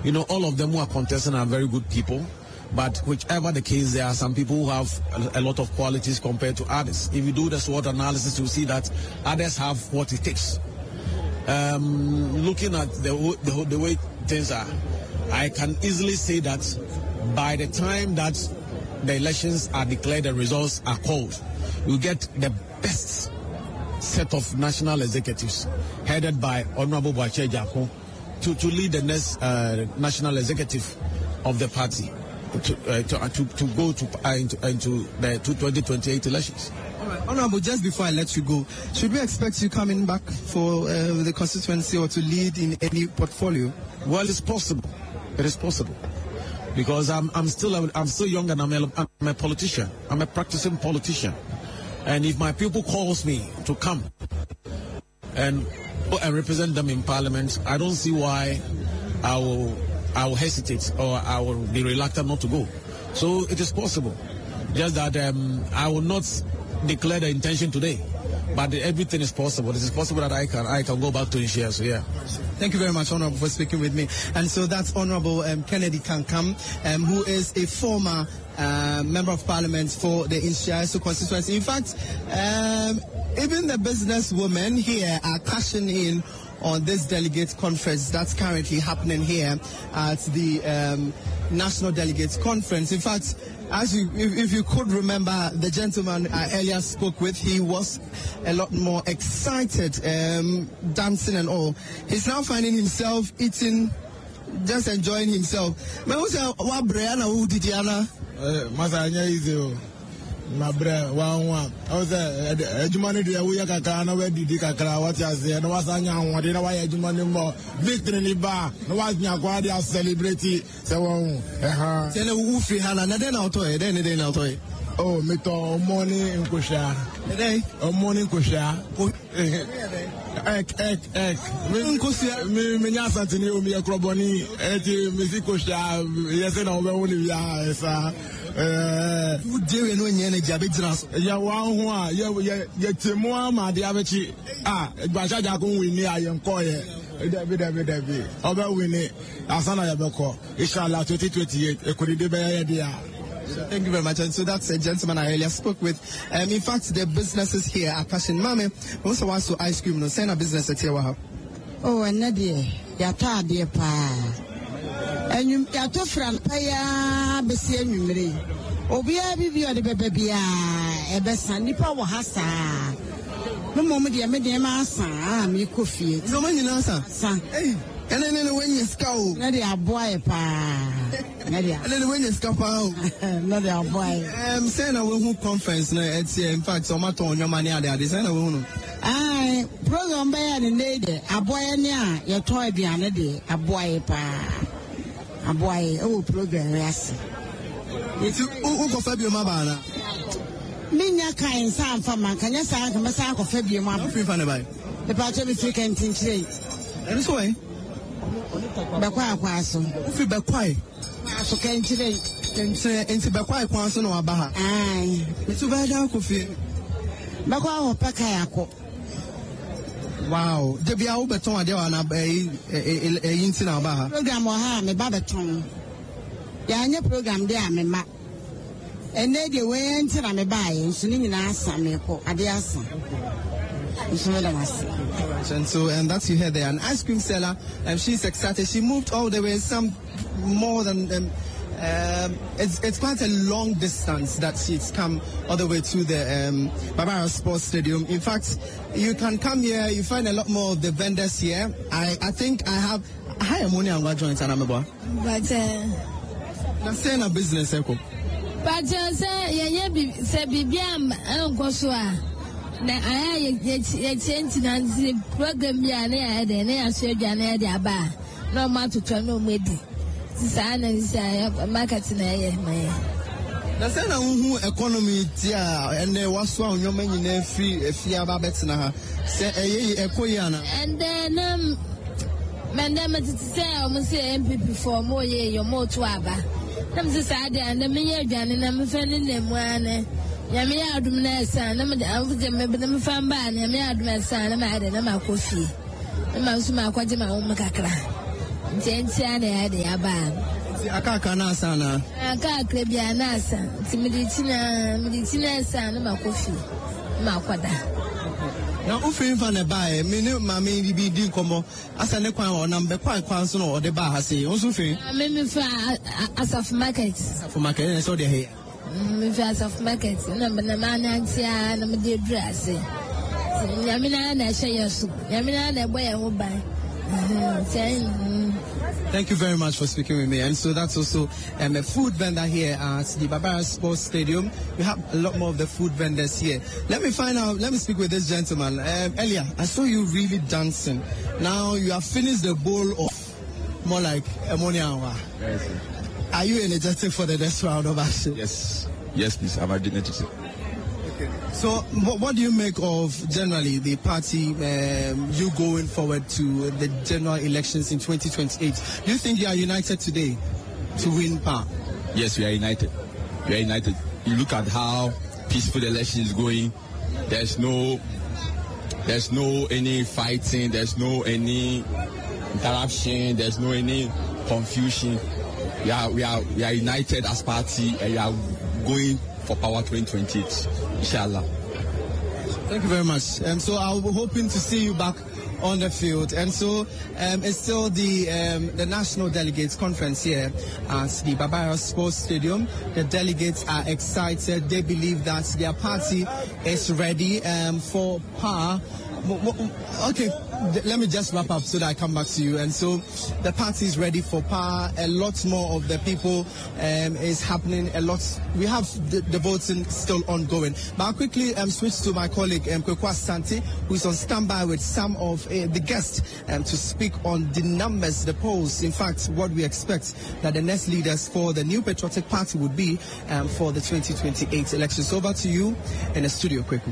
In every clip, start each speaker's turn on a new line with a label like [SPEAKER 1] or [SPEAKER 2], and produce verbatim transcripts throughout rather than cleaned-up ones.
[SPEAKER 1] You know, all of them who are contesting are very good people. But whichever the case, there are some people who have a, a lot of qualities compared to others. If you do the SWOT analysis, you'll see that others have what it takes. Um, looking at the, the, the way things are, I can easily say that by the time that the elections are declared, the results are called, you get the best set of national executives headed by Honorable Boakye Agyarko to, to lead the next uh, national executive of the party. To, uh, to, uh, to, to go to, uh, into, uh, into the twenty twenty-eight elections.
[SPEAKER 2] All right. Honorable, just before I let you go, should we expect you coming back for uh, the constituency or to lead in any portfolio?
[SPEAKER 1] Well, it's possible. It is possible because I'm I'm still a, I'm still young and I'm a, I'm a politician. I'm a practicing politician, and if my people calls me to come and and represent them in Parliament, I don't see why I will. I will hesitate or I will be reluctant not to go. So it is possible. Just that um, I will not declare the intention today. But everything is possible. It is possible that I can I can go back to Nhyia. So yeah.
[SPEAKER 2] Thank you very much, Honorable, for speaking with me. And so that's Honorable um, Kennedy Kankam, um, who is a former uh, member of Parliament for the Nhyia constituency. In fact, um, even the businesswomen here are cashing in on this delegate conference that's currently happening here at the um, National Delegates Conference. In fact, as you, if, if you could remember, the gentleman I earlier spoke with, he was a lot more excited, um, dancing and all. He's now finding himself eating, just enjoying himself.
[SPEAKER 3] My brother, one one. I was a Jumani, the Uyaka, no, where did the Kakra, what I said, no was any one, didn't know why Jumani more. Victory in the bar, no was Nyaguadia celebrity. So, uh,
[SPEAKER 2] then a woofy Hannah, then I'll tell you, then I'll tell you.
[SPEAKER 3] Oh, me to morning in Kusha.
[SPEAKER 2] Today,
[SPEAKER 3] a morning Kusha. Ek, ek, ek. Me, me, Yasa, to me, a Croboni, Eti, Missy Kusha, yes, and over only, yes, uh,
[SPEAKER 2] who do you know in any Jabitras?
[SPEAKER 3] Ya one, ya, ya, ya, Timua, my diabetes. Ah, Bajajakun, we near young Koye. David, David, David. Over winning, Asana Yaboko, Inshallah, twenty twenty-eight, a Kuridiba idea.
[SPEAKER 2] Thank you very much. And so that's a gentleman I earlier spoke with. Um, in fact, the businesses here are cashing. Mame, also wants to ice cream. No, send a business at here.
[SPEAKER 4] Oh, and Nadia, Yata, dear pa. And you Yato from Paya, Bessie, and you Obia, Bibia, the baby, a best Sandy Power Hassa. No moment, you made them answer. I'm your coffee.
[SPEAKER 2] No man, you answer,
[SPEAKER 4] son.
[SPEAKER 2] Hey, and then when you scowl,
[SPEAKER 4] Nadia, boy, pa. Nadia,
[SPEAKER 2] and then when you scowl out,
[SPEAKER 4] Nadia, boy.
[SPEAKER 2] I'm saying a who conference, it's in fact, so much on your money. I design a woman.
[SPEAKER 4] I program by the lady, a boy, and ya, your toy behind a day, a boy, pa. A boy, oh, program, yes.
[SPEAKER 2] It's who go Fabio Mabana.
[SPEAKER 4] Minya kind sound for man, can you say, I'm a sack of Fabio Mabana?
[SPEAKER 2] Free fun about
[SPEAKER 4] the part of the chicken today.
[SPEAKER 2] And this way,
[SPEAKER 4] Bakwa Quasso,
[SPEAKER 2] free Bakwai.
[SPEAKER 4] So can today,
[SPEAKER 2] and say, into Bakwai Quasso or Baha.
[SPEAKER 4] Aye,
[SPEAKER 2] it's a bad coffee.
[SPEAKER 4] Bakwa or Pacayako.
[SPEAKER 2] Wow, there be our beton, there are a intin Abaha.
[SPEAKER 4] Program or harm a babaton. Yanya program there, me ma. And then the way until I'm a buy, and soon in answer me, Adiasa.
[SPEAKER 2] And so, and that's you heard there, an ice cream seller, and she's excited. She moved all the way, some more than. Um, Um, it's it's quite a long distance that she's come all the way to the um, Barbara Sports Stadium. In fact, you can come here, you find a lot more of the vendors here. I, I think I have higher money on what joint and I'm about.
[SPEAKER 5] But
[SPEAKER 2] I'm saying a business, Echo.
[SPEAKER 5] But uh, say, yeah, yeah, say, Bibiam, I don't go so. I change and the program, yeah, and I said, yeah, bar. No matter to no medi. Sana is a marketing.
[SPEAKER 2] The same who economy tia and there was one your man in free if you have a better now. Say a koyana.
[SPEAKER 5] And then, um, Madame, say, I must say M P for more year, your more to Abba. I'm the side and the mayor, Jan, and I'm offending them one. Yamia Dumnes, and I'm the member of the fan ban, Yamia Dumnes, and I'm at my coffee. And my Suma Quajima Omakakra. Jentia de Aba.
[SPEAKER 2] Akaka sana.
[SPEAKER 5] Aka Krebia Nasa, Timidina, Medicina San, Makofi, Makwada.
[SPEAKER 2] Now, who feel fan a buy, meaning mammy be doing como as a nequa or number quite council or the bar has say, also feel.
[SPEAKER 5] I mean, as of market.
[SPEAKER 2] For market, and so they here.
[SPEAKER 5] As of market, number the man and Tia, number the dress. Yamina and I share your soup. Yamina and I buy a buy.
[SPEAKER 2] Thank you very much for speaking with me. And so that's also um, a food vendor here at the Barbara Sports Stadium. We have a lot more of the food vendors here. Let me find out, let me speak with this gentleman. Um, Elia, I saw you really dancing. Now you have finished the bowl of more like ammonia hour.
[SPEAKER 6] Yes.
[SPEAKER 2] Are you energetic for the next round of action?
[SPEAKER 6] Yes. Yes, please. I'm energetic.
[SPEAKER 2] So, what, what do you make of generally the party, um, you going forward to the general elections in twenty twenty-eight? Do you think you are united today to win power?
[SPEAKER 6] Yes, we are united. We are united. You look at how peaceful the election is going. There's no, there's no any fighting. There's no any interruption. There's no any confusion. We are, we are, we are united as party, and we are going for power twenty twenty-eight. Inshallah.
[SPEAKER 2] Thank you very much. Um, so I'm hoping to see you back on the field. And so um, it's still the um, the National Delegates Conference here at the Barbara Sports Stadium. The delegates are excited. They believe that their party is ready um, for power. Okay, let me just wrap up so that I come back to you. And so the party is ready for power. A lot more of the people um, is happening. A lot. We have the, the voting still ongoing. But I'll quickly um, switch to my colleague um, Kwekwa Santi, who is on standby with some of uh, the guests um, to speak on the numbers, the polls. In fact, what we expect that the next leaders for the New Patriotic Party would be um, for the twenty twenty-eight elections. Over to you in the studio, quickly.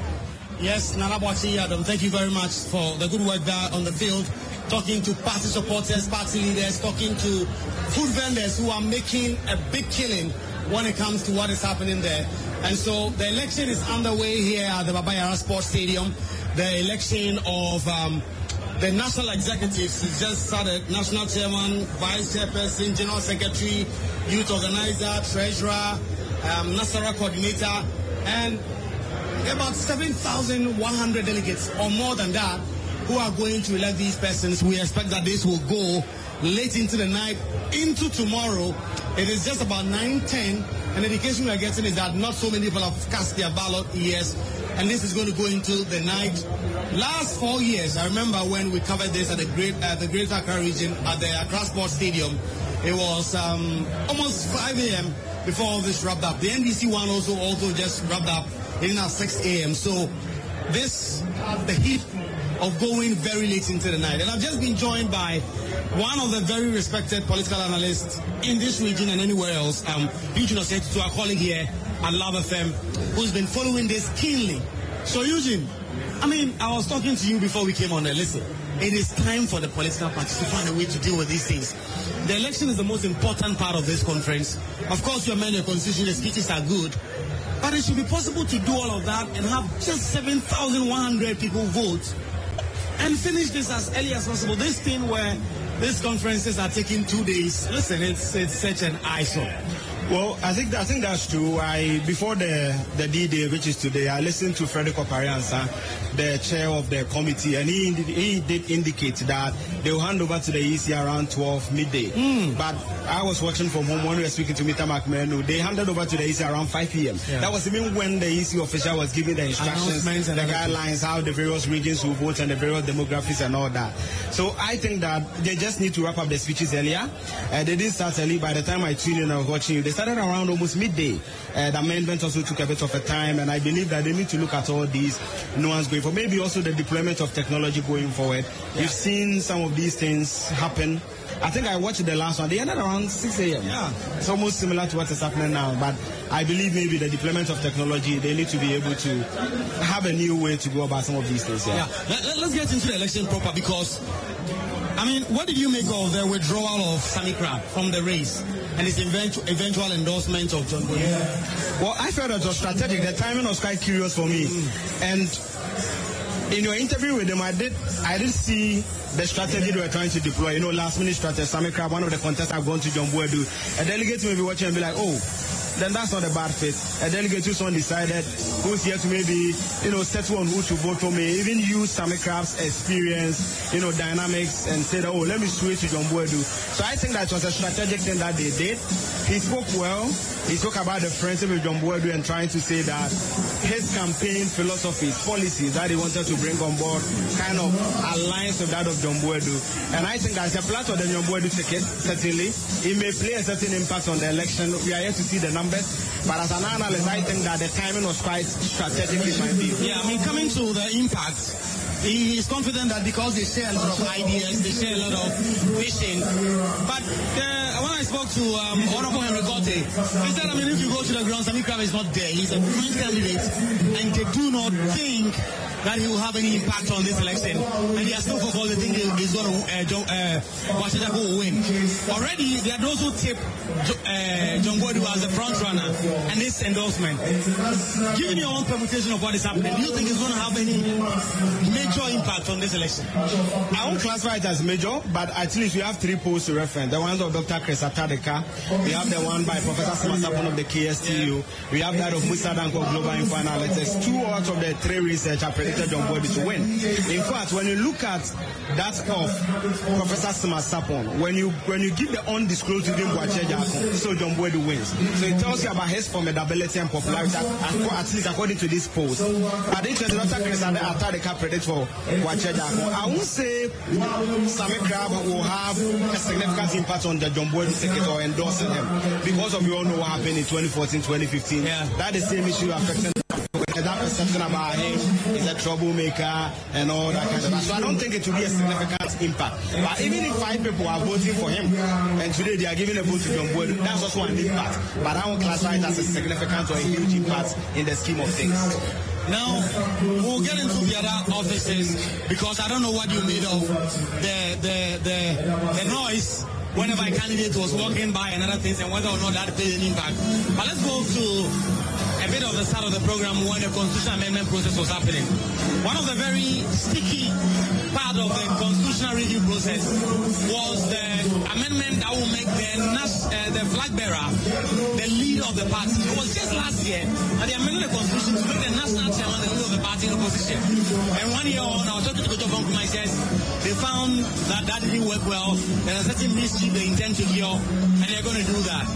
[SPEAKER 7] Yes, Nanabochi Adam, thank you very much for the good work there on the field, talking to party supporters, party leaders, talking to food vendors who are making a big killing when it comes to what is happening there. And so the election is underway here at the Baba Yara Sports Stadium. The election of um, the national executives is just started. National chairman, vice chairperson, general secretary, youth organizer, treasurer, um, Nasara coordinator, and about seven thousand one hundred delegates or more than that who are going to elect these persons. We expect that this will go late into the night, into tomorrow. It is just about nine ten, and the indication we are getting is that not so many people have cast their ballot yes, and this is going to go into the night. Last four years, I remember when we covered this at the Great uh, the Greater Accra region at the Accra Sports Stadium. It was um, almost five a m before all this wrapped up. The N B C one also also just wrapped up in at six a m So this has the heat of going very late into the night. And I've just been joined by one of the very respected political analysts in this region and anywhere else, um, Eugene Osei, to our colleague here at Love F M, who's been following this keenly. So Eugene, I mean, I was talking to you before we came on there. Listen, it is time for the political parties to find a way to deal with these things. The election is the most important part of this conference. Of course, your men, your constitution, the speeches are good. But it should be possible to do all of that and have just seven thousand one hundred people vote and finish this as early as possible. This thing where these conferences are taking two days, listen, it's it's such an eyesore.
[SPEAKER 3] Well, I think I think that's true. I before the the D-Day, which is today, I listened to Frederick Opariansa, the chair of the committee, and he he did indicate that they will hand over to the E C around twelve midday. Mm. But I was watching from home when we were speaking to Mister McMahon. They handed over to the E C around five p m Yeah. That was even when the E C official was giving the instructions, and the guidelines, how the various regions will vote and the various demographics and all that. So I think that they just need to wrap up the speeches earlier. Uh, they didn't start early. By the time I tuned in, I was watching. They started around almost midday. Uh, the amendment also took a bit of a time, and I believe that they need to look at all these nuances going forward. Maybe also the deployment of technology going forward. Yeah. We've seen some of these things happen. I think I watched the last one. They ended around six a m Yeah, it's almost similar to what is happening now. But I believe maybe the deployment of technology, they need to be able to have a new way to go about some of these things. Yeah.
[SPEAKER 7] yeah. Let, let's get into the election proper, because I mean, what did you make of the withdrawal of Sammy Crab from the race and his eventual, eventual endorsement of John Bonny?
[SPEAKER 3] Yeah. Well, I felt it was strategic. The timing was quite curious for me. Mm. And
[SPEAKER 7] in your interview with them, I did I did see the strategy they were trying to deploy. You know, last minute strategy. Sammy Crab, one of the contestants, have gone to John Boadu. A delegate may be watching and be like, oh, then that's not a bad fit. A delegate who's undecided, who's here to maybe, you know, settle on who to vote for, may even use Sammy Crab's experience, you know, dynamics, and say that, oh, let me switch to John Boadu. So I think that was a strategic thing that they did. He spoke well. He spoke about the friendship with John Boadu and trying to say that his campaign philosophies, policies that he wanted to bring on board kind of aligns with that of John Boadu. And I think that's a plus for the John Boadu ticket, certainly. It may play a certain impact on the election. We are yet to see the numbers. But as an analyst, I think that the timing was quite strategic in my view.
[SPEAKER 8] Yeah, I mean, coming to the impact, he is confident that because they share a lot of ideas, they share a lot of vision. But uh, when I spoke to um, Honorable Henry Gotte, he said, I mean, if you go to the ground, Sammy Crab is not there. He's a prime candidate, and they do not think that he will have any impact on this election. And they are still for they think he's going to uh, John, uh, Washington will win. Already, they had also tipped uh, John Boadu as the front runner and this endorsement. Given your own permutation of what is happening, do you think it's going to have any major impact on this election?
[SPEAKER 7] I won't classify it as major, but at least we have three polls to reference. The one of Doctor Chris Atadeka, we have the one by Professor Simasapon of the K S T U, we have that of Musa Danko Global Info Analytics. Two out of the three research are predicted John Boadu to win. In fact, when you look at that of Professor Simasapon, when you when you give the undisclosed within Boacheja, so John Boadu wins. So it tells you about his formidability and popularity, at least according to this polls. But it Doctor Chris Atadeka predicts for Boacheja. I won't say Sammy Crab will have a significant impact on the John Boadu ticket or endorsing him because of you all know what happened in twenty fourteen, twenty fifteen. Yeah. That is the same issue affecting that perception about him. He's a troublemaker and all that kind of stuff. So I don't think it will be a significant impact. But even if five people are voting for him and today they are giving a vote to John Boadu, that's also an impact. But I won't classify it as a significant or a huge impact in the scheme of things.
[SPEAKER 8] Now, we'll get into the other offices because I don't know what you made of the the the, the noise whenever a candidate was walking by and other things and whether or not that played an impact. But let's go to a bit of the start of the program when the constitutional amendment process was happening. One of the very sticky part of the constitutional review process was the amendment that will make the, uh, the flag bearer the leader of the party. It was just last year that they amended the constitution to make the national chairman the leader of the party in opposition. And one year on, I was talking to Kojo Bonkum, I said, they found that that didn't work well. There's a certain mischief they intend to cure, and they're going to do that.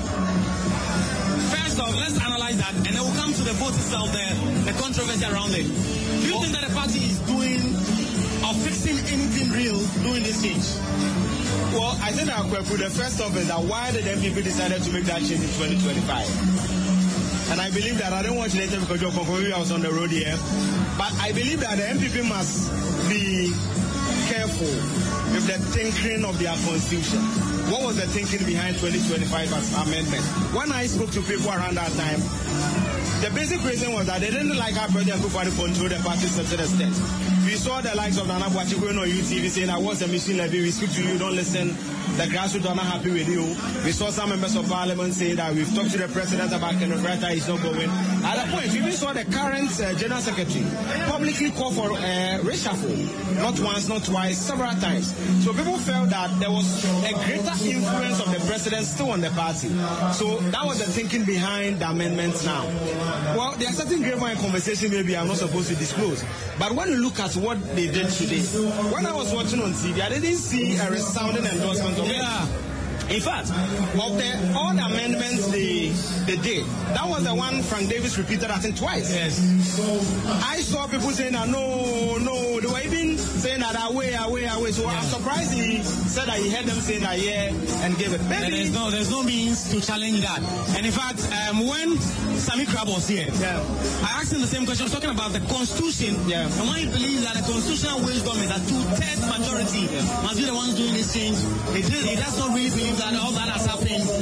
[SPEAKER 8] First off, let's analyze that, and then we'll come to the vote itself, the, the controversy around it. Do you think that the party is doing or fixing anything real doing this change?
[SPEAKER 7] Well, I think that the first off is that why did M P P decided to make that change in twenty twenty-five? And I believe that I don't watch later because I was on the road here, but I believe that the M P P must be careful with the tinkering of their constitution. What was the thinking behind twenty twenty-five as amendment? When I spoke to people around that time, the basic reason was that they didn't like how President Akufo-Addo controlled the party to a certain extent. We saw the likes of Nana Boakye going on U T V saying, I was a machine levy, we speak to you, don't listen. The grassroots are not happy with you. We saw some members of parliament saying that we've talked to the president about Kenneth Wrighter, he's not going. At that point, we even saw the current uh, general secretary publicly call for uh, reshuffle. Not once, not twice, several times. So people felt that there was a greater influence of the president still on the party. So that was the thinking behind the amendments now. Well, there are certain grapevine conversations maybe I'm not supposed to disclose. But when you look at what they did today, when I was watching on T V, I didn't see a resounding endorsement of
[SPEAKER 8] yeah.
[SPEAKER 7] it. In fact, of the all the amendments they they did, that was the one Frank Davis repeated, I think, twice.
[SPEAKER 8] Yes.
[SPEAKER 7] I saw people saying that no, no, they were even saying that away, away, away. So yeah. I'm surprised he said that he heard them saying that yeah and gave it.
[SPEAKER 8] Maybe there's no there's no means to challenge that. And in fact, um, when Sammy Crab was here,
[SPEAKER 7] yeah.
[SPEAKER 8] I asked him the same question. I was talking about the constitution,
[SPEAKER 7] yeah.
[SPEAKER 8] and why he believes that the constitutional wisdom is that two-thirds majority yeah. must be the ones doing this change. He, did, he does not really believe that all that has happened, and he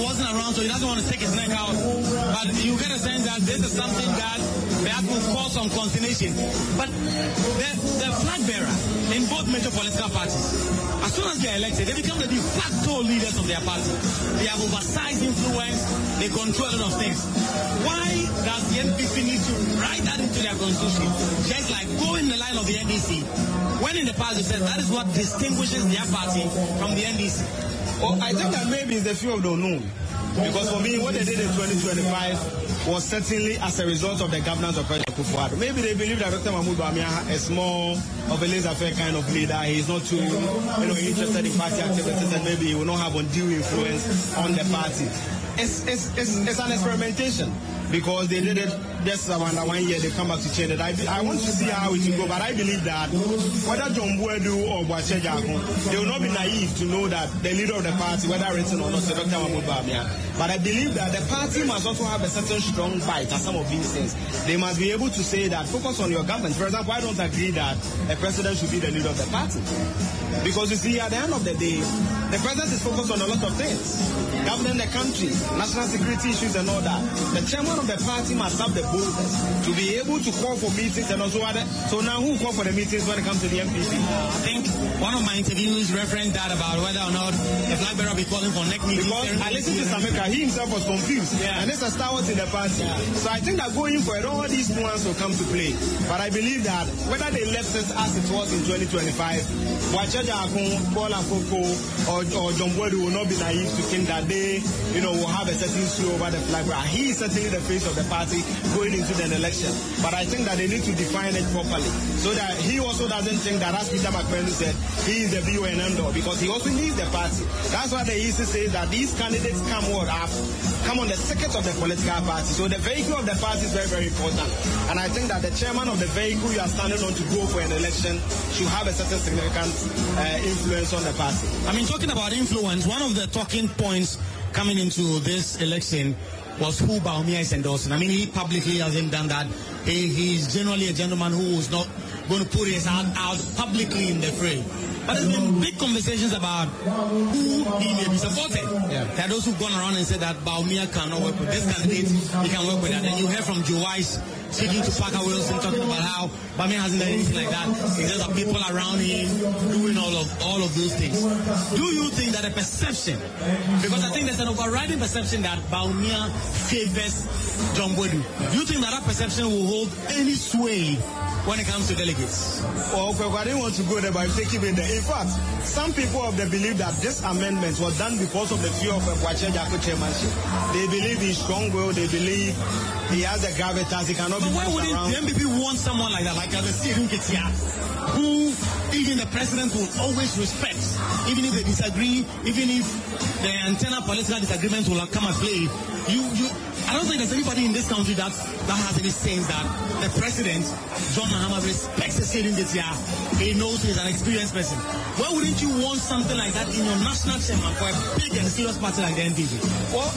[SPEAKER 8] wasn't around, so he doesn't want to stick his neck out. But you get a sense that this is something that that will cause some consternation. But the, the flag bearer in both major political parties, as soon as they are elected, they become the de facto leaders of their party. They have oversized influence, they control a lot of things. Why does the N P P need to write that into their constitution? Just like go in the line of the N D C. When in the past they said that is what distinguishes their party from the N D C.
[SPEAKER 7] Well, I think that maybe it's the fear of the unknown. Because for me, what they did in twenty twenty-five was certainly as a result of the governance of President Kufuor. Maybe they believe that Doctor Mahmoud Bawumia is more of a laissez-faire kind of leader. He's not too, you know, interested in party activities, and maybe he will not have undue influence on the party. It's, it's, it's, it's an experimentation because they did it just around one year. They come back to change it. I, I want to see how it will go, but I believe that whether John Boadu or Boakye Jackson, they will not be naive to know that the leader of the party, whether written or not, is Doctor Mahmoud Bawumia. But I believe that the party must also have a certain strong bite at some of these things. They must be able to say that focus on your government. For example, I don't agree that a president should be the leader of the party. Because you see, at the end of the day, the president is focused on a lot of things. Governing the country, national security issues and all that. The chairman of the party must have the boldness to be able to call for meetings and also other. So now who call for the meetings when it comes to the M P P?
[SPEAKER 8] I think one of my interviews referenced that about whether or not the flag bearer will be calling for neck meetings.
[SPEAKER 7] Because I listened to Sameka, he himself was confused. Yeah. And it's a stalwart in the party. Yeah. So I think that going for it, all these nuances will come to play. But I believe that whether they left it as it was in twenty twenty-five, Boakye Jackson, Paul Afoko, or, or John Boadu will not be naive to think that they, you know, will have a certain sway over the flag bearer. He is certainly the face of the party going into the election. But I think that they need to define it properly so that he also doesn't think that, as Peter McBurney said, he is the B O and end all, because he also needs the party. That's why they used to say that these candidates come what up, come on the ticket of the political party. So the vehicle of the party is very, very important. And I think that the chairman of the vehicle you are standing on to go for an election should have a certain significant uh, influence on the party.
[SPEAKER 8] I mean, talking about influence, one of the talking points coming into this election was who Bawumia is endorsing. I mean, he publicly hasn't done that. He, he's generally a gentleman who is not going to put his hand out publicly in the fray. But there's been big conversations about who he may be supporting. Yeah. There are those who've gone around and said that Bawumia cannot work with this candidate, he can work with that. And you hear from Joe Wise speaking to Parker Wilson talking about how Bawumia hasn't done anything like that. It's just the people around him doing all of all of those things. Do you think that a perception, because I think there's an overriding perception that Bawumia favors John Boadu, do you think that that perception will hold any sway when it comes to delegates?
[SPEAKER 7] Well, I didn't want to go there, but I'm taking it there. In fact, some people have the belief that this amendment was done because of the fear of a Boakye Jackson chairmanship. They believe he's strong will, they believe he has a gravitas, he cannot
[SPEAKER 8] but
[SPEAKER 7] be
[SPEAKER 8] why wouldn't
[SPEAKER 7] around.
[SPEAKER 8] the M P P want someone like that, like a Stephen Ketia, who even the president will always respect, even if they disagree, even if the internal political disagreements will come and play? You, you, I don't think there's anybody in this country that, that has any sense that the president, John Mahama, respects Stephen Ketia. He knows he's an experienced person. Why wouldn't you want something like that in your national chairman for a big and serious party like the N D P?
[SPEAKER 7] Well,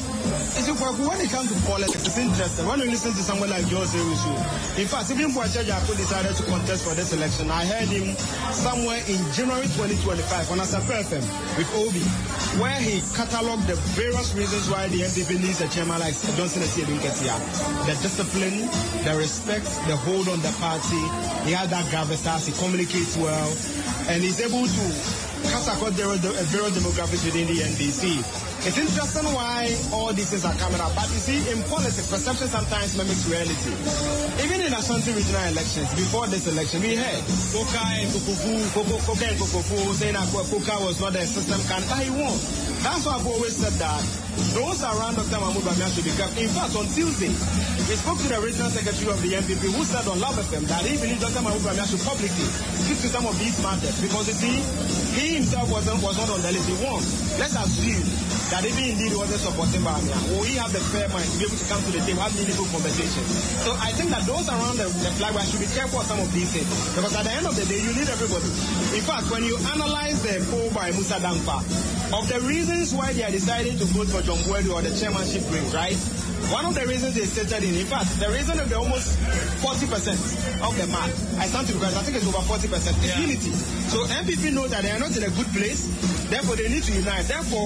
[SPEAKER 7] when it comes to politics, it's interesting. When you listen to someone like Jose Rizzo, in fact, even Boakye Jackson decided to contest for this election, I heard him somewhere in January twenty twenty-five on Asafo F M with Obi, where he catalogued the various reasons why the N D P needs a chairman like Johnson and Stephen Ketia. The discipline, the respect, the hold on the party. He has that gravitas, he communicates well, and he's able to cast across various demographics within the N D C. It's interesting why all these things are coming up. But you see, in politics, perception sometimes mimics reality. Even in Ashanti regional elections, before this election, we heard Koka and Kokofu, Koka and Kokofu saying that Koka was not the system candidate, but he won. That's why I've always said that those around Doctor Mahmoud Bawumia should be careful. In fact, on Tuesday, we spoke to the regional secretary of the N P P who said on Love F M that he believes Doctor Mahmoud Bawumia should publicly speak to some of these matters because you see, he himself wasn't was not on the list. He won. Let's assume that if he indeed wasn't supporting Bawumia, will he have the fair mind to be able to come to the table, have meaningful conversations? So I think that those around the, the flag should be careful of some of these things because at the end of the day, you need everybody. In fact, when you analyze the poll by Musa Dankwa, of the reasons why they are deciding to vote for John Boadu or the chairmanship race, right? One of the reasons they stated in, in fact, the reason of the almost forty percent of the mark, I stand to because I think it's over forty percent, is yeah. unity. So M P P know that they are not in a good place, therefore they need to unite. Therefore,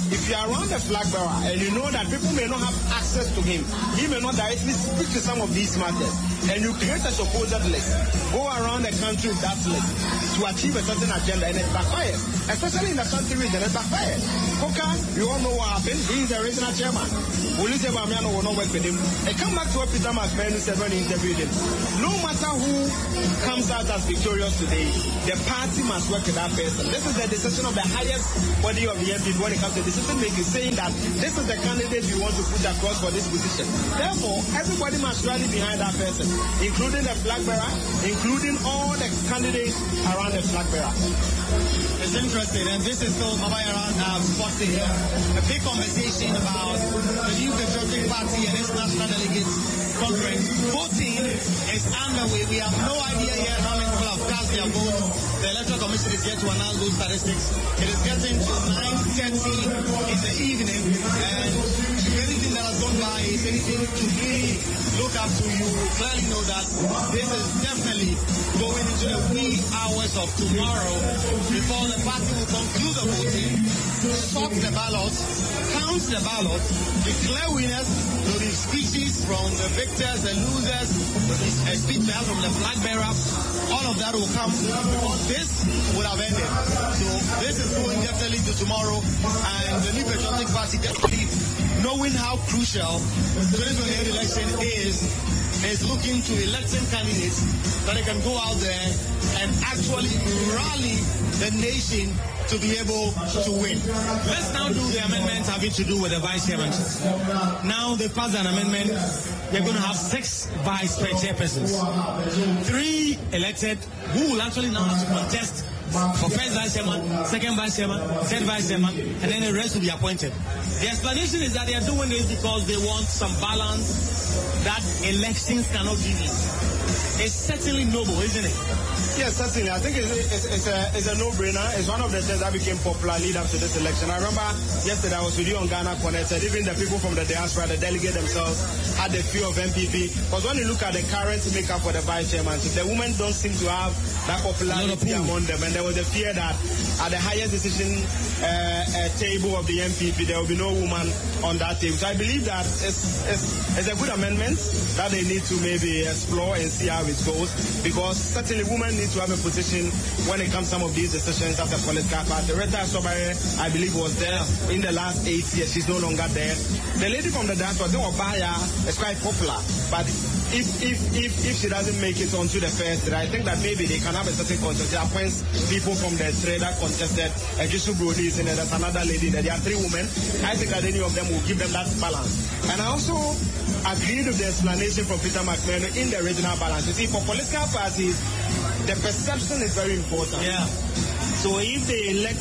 [SPEAKER 7] if you are around the flag bearer and you know that people may not have access to him, he may not directly speak to some of these matters, and you create a supposed list, go around the country with that list to achieve a certain agenda, and it backfires. Especially in the country region, it backfires. Koka, you all know what happened. He is the regional chairman. Ulise Bamiano will not work with him. And come back to what Peter McMahon said when he interviewed him. No matter who comes out as victorious today, the party must work with that person. This is the decision of the highest body of the M P when it comes to decision making, saying that this is the candidate we want to put across for this position. Therefore, everybody must rally behind that person, including the flag bearer, including all the candidates around the flag bearer.
[SPEAKER 8] It's interesting, and this is still Mabayaran uh, spotting here. A big conversation about the new Patriotic Party and its national delegates conference. Voting is underway. We have no idea yet how many people have cast their votes. The Electoral Commission is yet to announce those statistics. It is getting to nine thirty in the evening, and if anything that has gone by is anything to really look up to, you clearly know that this is definitely going into the wee hours of tomorrow before the party will conclude the voting, sort the ballots, count the ballots, declare winners, there'll be speeches from the victors, the losers, a speech from the flag bearer. All of that will come because this would have ended. So this is going definitely to tomorrow, and the New Patriotic Party definitely, knowing how crucial the twenty twenty-eight election is, is looking to electing candidates that they can go out there and actually rally the nation to be able to win. Let's now do the amendments having to do with the vice chairman. Now they passed an amendment. They're going to have six vice chairpersons. Three elected who will actually now have to contest for first vice chairman, second vice chairman, third vice chairman, and then the rest will be appointed. The explanation is that they are doing this because they want some balance that elections cannot give you. It's certainly noble, isn't it?
[SPEAKER 7] Yes, certainly. I think it's, it's, it's, a, it's a no-brainer. It's one of the things that became popular lead up to this election. I remember yesterday I was with you on Ghana Connected. Even the people from the diaspora, the delegate themselves, had a few of M P P. Because when you look at the current makeup for the vice chairman, the women don't seem to have that popularity among them. And there was a fear that at the highest decision uh, uh, table of the M P P, there will be no woman on that table. So I believe that it's, it's, it's a good amendment that they need to maybe explore and see how it goes. Because certainly women need to have a position when it comes to some of these decisions as a political party. Rita Sobare, I believe, was there in the last eight years. She's no longer there. The lady from the diaspora, Obaya, is quite popular. But if if if if she doesn't make it onto the first, I think that maybe they can have a certain contest. They appoint people from the trade that contested. Ejisu Brody is in there. There's another lady there. There are three women. I think that any of them will give them that balance. And I also agreed with the explanation from Peter McMahon in the regional balance. You see, for political parties, the perception is very important.
[SPEAKER 8] Yeah.
[SPEAKER 7] So if they elect,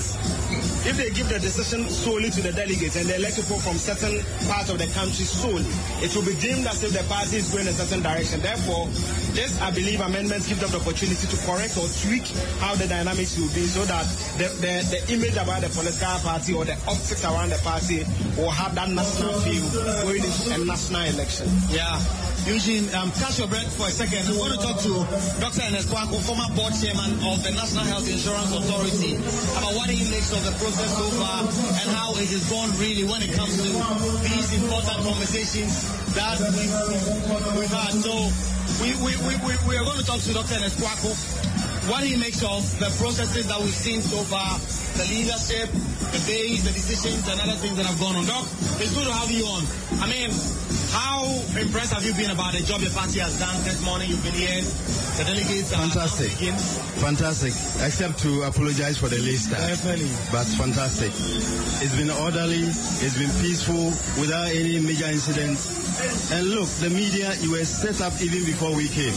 [SPEAKER 7] if they give the decision solely to the delegates and they elect people from certain parts of the country solely, it will be deemed as if the party is going in a certain direction. Therefore, this, I believe, amendments give them the opportunity to correct or tweak how the dynamics will be so that the, the, the image about the political party or the optics around the party will have that national feel going into a national election.
[SPEAKER 8] Yeah. Eugene, um, catch your breath for a second. I want to talk to Doctor Ernest Kwaku, former board chairman of the National Health Insurance Authority, about what he makes of the process so far and how it has gone really when it comes to these important conversations that we've, we've had. So we, we, we, we, we are going to talk to Doctor Ernest Kwaku, what he makes of the processes that we've seen so far, the leadership, the days, the decisions, and other things that have gone on. Doc, it's good to have you on. I mean, how impressed have you been about the job your party has done this morning? You've been here, the delegates are
[SPEAKER 9] fantastic, fantastic. Except to apologize for the late start,
[SPEAKER 8] definitely,
[SPEAKER 9] but fantastic. It's been orderly, it's been peaceful, without any major incidents. And look, the media, you were set up even before we came.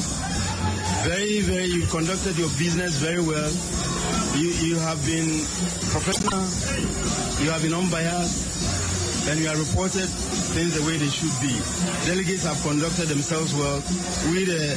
[SPEAKER 9] Very, very, you conducted your business very well. You, you have been professional, you have been unbiased, and you have reported things the way they should be. Delegates have conducted themselves well. We, the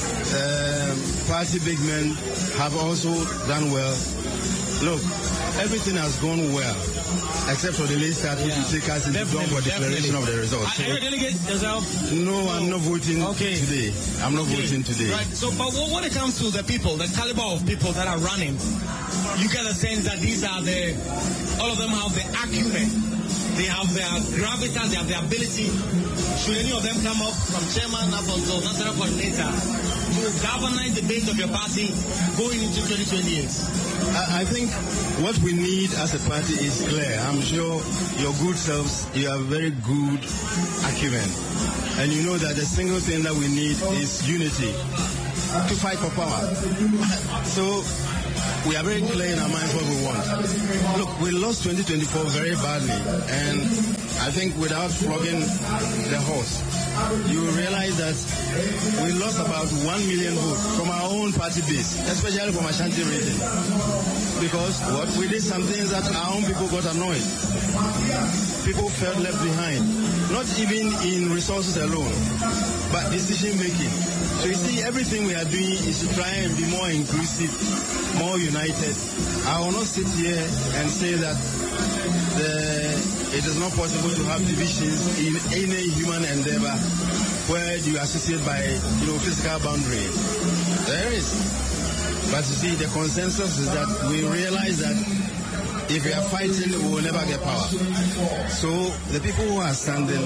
[SPEAKER 9] uh, party big men, have also done well. Look, everything has gone well, except for the late start, which will take us into dawn for declaration of the results.
[SPEAKER 8] Are you a delegate yourself?
[SPEAKER 9] No, I'm not voting
[SPEAKER 8] okay.
[SPEAKER 9] today. I'm not
[SPEAKER 8] okay.
[SPEAKER 9] voting today.
[SPEAKER 8] Right. So, but when it comes to the people, the caliber of people that are running, you get a sense that these are the, all of them have the acumen
[SPEAKER 7] They have their gravitas, they have their ability. Should any of them come up from chairman up until national coordinator to galvanize the base of your party going into twenty twenty-eight?
[SPEAKER 9] I, I think what we need as a party is clear. I'm sure your good selves, you have very good acumen. And you know that the single thing that we need is unity to fight for power. So we are very clear in our minds what we want. Look, we lost twenty twenty-four very badly, and I think without flogging the horse, you realize that we lost about one million votes from our own party base, especially from Ashanti region. Because what we did some things that our own people got annoyed. People felt left behind, not even in resources alone, but decision making. So you see, everything we are doing is to try and be more inclusive, more united. I will not sit here and say that the, it is not possible to have divisions in any human endeavor where you associate by, you know, physical boundary. There is. But you see, the consensus is that we realize that if we are fighting, we will never get power. So the people who are standing,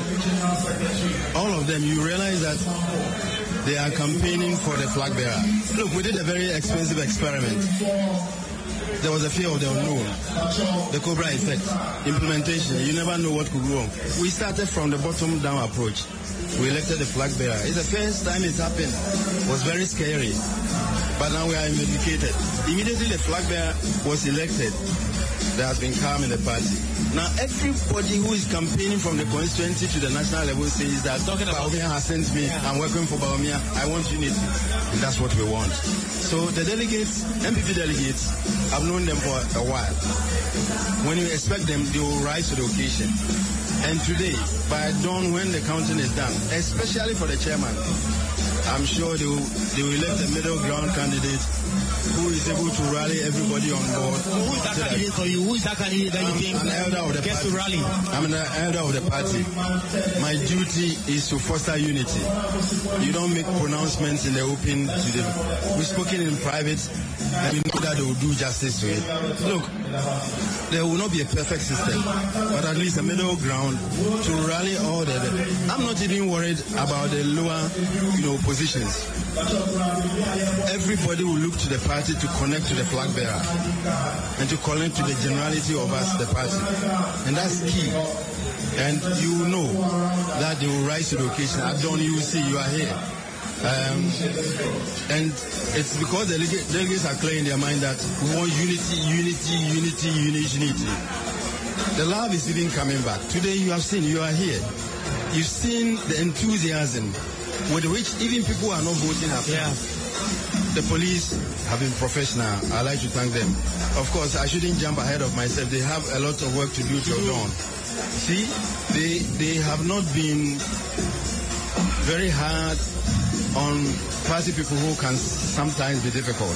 [SPEAKER 9] all of them, you realize that they are campaigning for the flag bearer. Look, we did a very expensive experiment. There was a fear of the unknown, the Cobra effect, implementation. You never know what could go wrong. We started from the bottom down approach. We elected the flag bearer. It's the first time it's happened. It was very scary. But now we are educated. Immediately the flag bearer was elected, there has been calm in the party. Now everybody who is campaigning from the constituency to the national level says that Bawumia has sent me, yeah. I'm working for Bawumia, I want unity. And that's what we want. So the delegates, M P P delegates, I've known them for a while. When you expect them, they will rise to the occasion. And today, by dawn when the counting is done, especially for the chairman, I'm sure they will, they will elect a middle ground candidate who is able to rally everybody on board.
[SPEAKER 7] So who is that candidate for you? Who is that candidate that you
[SPEAKER 9] I'm
[SPEAKER 7] think
[SPEAKER 9] an elder of the
[SPEAKER 7] gets
[SPEAKER 9] party.
[SPEAKER 7] to rally?
[SPEAKER 9] I'm an elder of the party. My duty is to foster unity. You don't make pronouncements in the open to them. We've spoken in private, and we know that they will do justice to it. Look, there will not be a perfect system, but at least a middle ground to rally all the. I'm not even worried about the lower, you know, positions. Everybody will look to the party to connect to the flag bearer and to connect to the generality of us, the party, and that's key. And you will know that they will rise to the occasion. At dawn, you will see you are here. Um, and it's because the delegates are clear in their mind that we want unity, unity, unity, unity, unity. The love is even coming back. Today you have seen, you are here. You've seen the enthusiasm with which even people who are not voting have.
[SPEAKER 7] Yeah.
[SPEAKER 9] The police have been professional. I'd like to thank them. Of course, I shouldn't jump ahead of myself. They have a lot of work to do till dawn. See, they they have not been very hard on party people who can sometimes be difficult.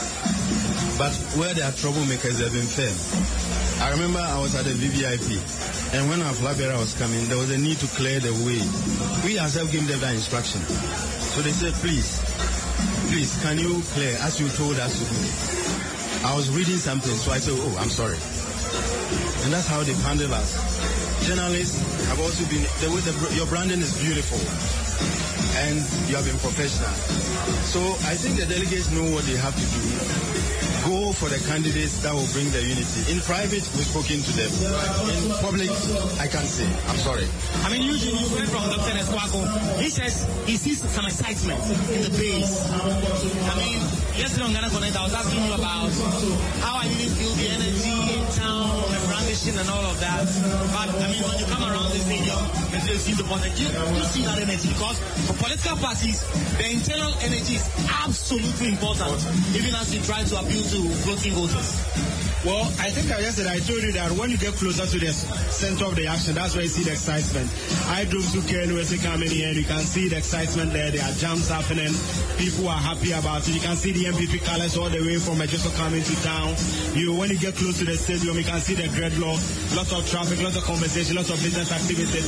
[SPEAKER 9] But where there are troublemakers, they have been firm. I remember I was at the V V I P, and when our flag bearer was coming, there was a need to clear the way. We ourselves gave them that instruction. So they said, please, please, can you clear as you told us to do? I was reading something, so I said, oh, I'm sorry. And that's how they handle us. Journalists have also been, the way the, your branding is beautiful. And you have been professional. So I think the delegates know what they have to do. Go for the candidates that will bring the unity. In private, we've spoken to them. In public, I can't say. I'm sorry.
[SPEAKER 7] I mean, usually you heard from Doctor Esquaco. He says he sees some excitement in the base. I mean, yesterday on Ghana Connect, I was asking you about how I didn't feel the energy in town, the brandishing and all of that. But, I mean, when you come around the stadium, you see the positive, you, you see that energy. Because for political parties, the internal energy is absolutely important, even as you try to appeal to floating voters.
[SPEAKER 10] Well, I think I yesterday I told you that when you get closer to the center of the action, that's where you see the excitement. I drove to K N U S A coming here, and you can see the excitement there. There are jams happening. People are happy about it. You can see the M P P colors all the way from Ejiso coming to town. You, when you get close to the stadium, you can see the dreadlock, lots of traffic, lots of conversation, lots of business activities.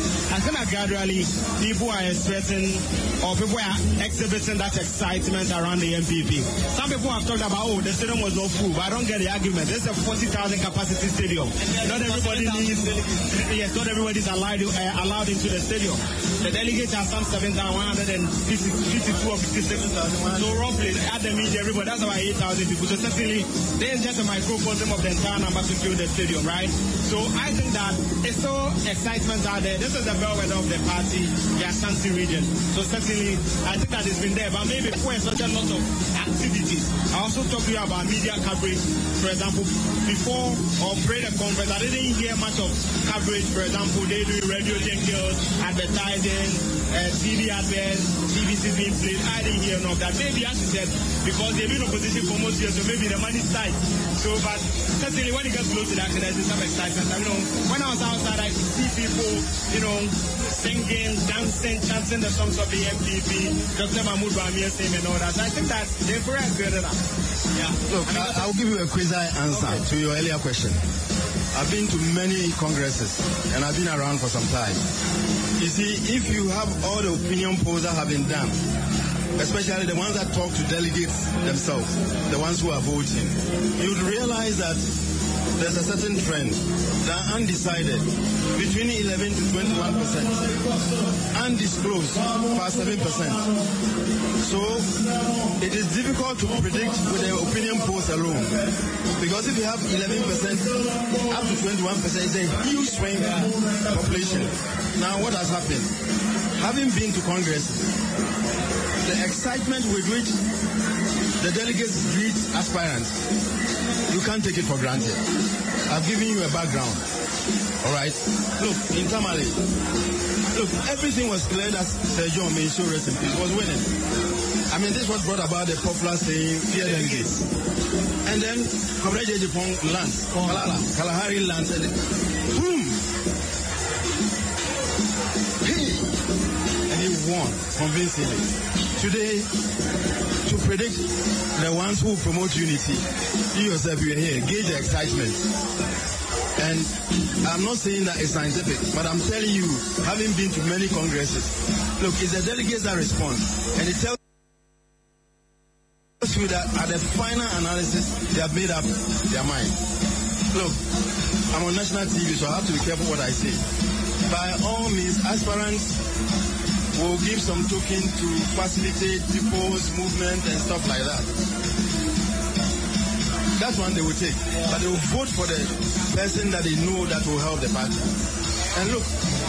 [SPEAKER 10] I think that gradually people are expressing or people are exhibiting that excitement around the M P P. Some people have talked about, oh, the stadium was not full, but I don't get the argument. This is a forty thousand capacity stadium. Not everybody needs, yes, not everybody is allowed, uh, allowed into the stadium. The delegates are some seven thousand one hundred fifty-two or fifty-six. So roughly, at the media, everybody, that's about eight thousand people. So certainly, there's just a microcosm of the entire number to fill the stadium, right? So I think that it's so excitement out there. This is the bellwether of the party, the Ashanti region. So certainly, I think that it's been there. But maybe for such a lot of activities. I also talked to you about media coverage. For example, before or pre the conference, I didn't hear much of coverage. For example, they do radio jingles, advertising, uh, T V adverts, T V Cs being played. I didn't hear none of that. Maybe, as you said, because they've been in opposition for most years, so maybe the money's tight. So, but certainly when it gets close to the action, there's some excitement. I know when I was outside, I could see people, you know, singing, dancing, chanting the songs of the M P P, Doctor Mahmoud Bamir saying and all that. So I think that they're very good at that. Yeah.
[SPEAKER 9] Look, I mean, I'll give you a quasi answer okay. to your earlier question. I've been to many congresses and I've been around for some time. You see, if you have all the opinion polls that have been done, especially the ones that talk to delegates themselves, the ones who are voting, you would realize that there's a certain trend that undecided between eleven to twenty-one percent, undisclosed past seven percent. So it is difficult to predict with the opinion polls alone, because if you have eleven percent up to twenty-one percent, it's a huge swing population. Now what has happened? Having been to Congress, the excitement with which the delegates greet aspirants, you can't take it for granted. I've given you a background. All right? Look, in Tamale, look, everything was clear that Sir John Meisho rest in peace was winning. I mean, this was brought about the popular saying, fear delegates. And then, Comrade Ejipong lands, Kalala, Kalahari lands, and then, boom! Hey! And he won convincingly. Today, to predict the ones who promote unity, you yourself, you are here, gauge the excitement. And I'm not saying that it's scientific, but I'm telling you, having been to many congresses, look, it's the delegates that respond. And it tells you that at the final analysis, they have made up their mind. Look, I'm on national T V, so I have to be careful what I say. By all means, aspirants will give some token to facilitate people's movement and stuff like that. That's one they will take. But they will vote for the person that they know that will help the party. And look,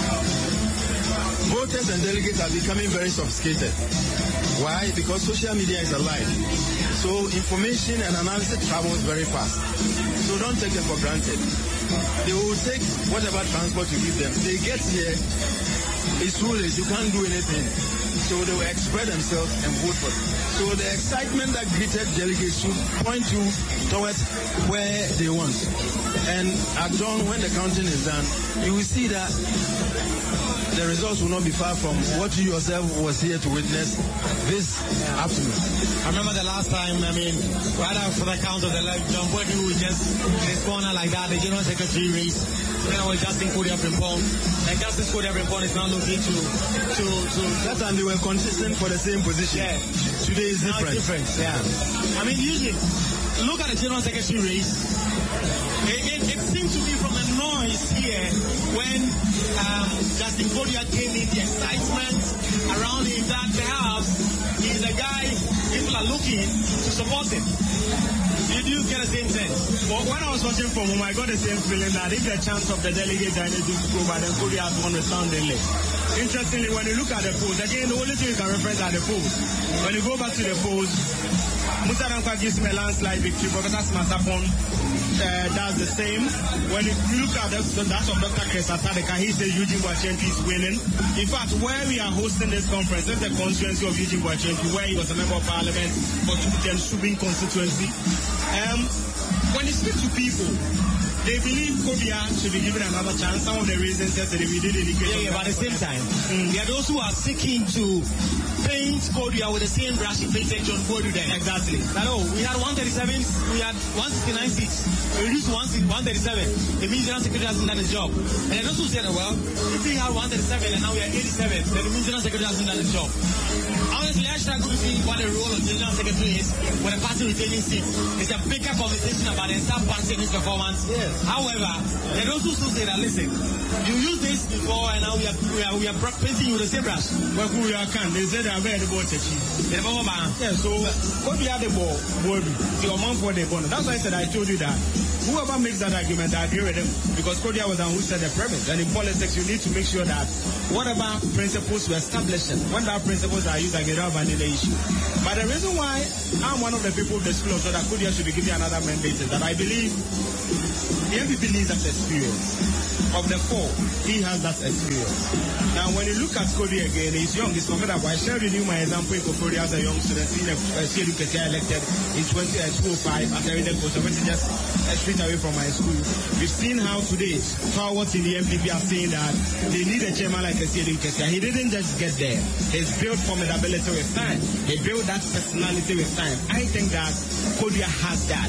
[SPEAKER 9] voters and delegates are becoming very sophisticated. Why? Because social media is alive. So information and analysis travels very fast. So don't take them for granted. They will take whatever transport you give them. They get here, it's rulers, you can't do anything. So they will express themselves and vote for it. So the excitement that greeted delegates should point you towards where they want. And at dawn, when the counting is done, you will see that the results will not be far from what you yourself was here to witness this afternoon.
[SPEAKER 8] I remember the last time, I mean, right after the count of the left, John Boykin was just in his corner like that, the General Secretary race. You know, Justin Kodia Frimpong. And Justice Kodia Frimpong is now looking to, to, to.
[SPEAKER 9] That time they were consistent for the same position.
[SPEAKER 8] Yeah.
[SPEAKER 9] Today is different.
[SPEAKER 8] different. Yeah. I mean, usually, look at the General Secretary race. It, it, it seems to be from a noise here when um, Justin Kodia came in, the excitement around him that perhaps he's a guy people are looking to support him. Did you get the same sense?
[SPEAKER 10] Well, when I was watching from home, I got the same feeling that if the chance of the delegates are anything to go by, then Kodia has won resoundingly. Interestingly, when you look at the polls, again, the only thing you can reference are the polls. When you go back to the polls, Musa Dankwa gives him a landslide victory. Professor Smasapon uh, does the same. When you look at the, the that of Doctor Kresa Sadeka, he says Eugene Boachempi is winning. In fact, where we are hosting this conference, this is the constituency of Eugene Boachempi, where he was a member of parliament for the Subin constituency. Um, when you speak to people, they believe Kodia should be given another chance. Some of the reasons yesterday we did indicate.
[SPEAKER 8] Yeah, yeah, but at the same time, mm. there are those who are seeking to paint Kodia with the same brush he painted John Bodu then. Exactly. That, oh, we had one thirty-seven, we had one sixty-nine seats. We reduced to one thirty-seven. It means General Secretary hasn't done his job. And then also said, well, if we had one thirty-seven and now we are eighty-seven, then it means General Secretary hasn't done his job. Honestly, I struggle to see what the role of General Secretary is when a party retaining seat. It's a bigger conversation about the entire party and its performance. Yes. However, they also still say that, listen, you used this before and now we are we are, we are painting you with the same brush.
[SPEAKER 10] Well, who you can? They said they are very about to cheat. Yeah, so what we are the ball, your mom for the bonus. That's why I said I told you that. Whoever makes that argument, I agree with them. Because Kodia was the one who said the premise. And in politics, you need to make sure that whatever principles were established, when that principles are used, I get out vanilla issue. But the reason why I'm one of the people disclosed that Kodia should be given another mandate is that I believe the M P P needs that experience. Of the four, he has that experience. Now, when you look at Kodia again, he's young, he's formidable. I shared with you my example in Kodia as a young student, being a C L U Ketia elected in two thousand five after the post, I went to just a street away from my school. We've seen how today, forwards in the M P P are saying that they need a chairman like a C L U Ketia. He didn't just get there. He's built formidability with time. He built that personality with time. I think that Kodia has that.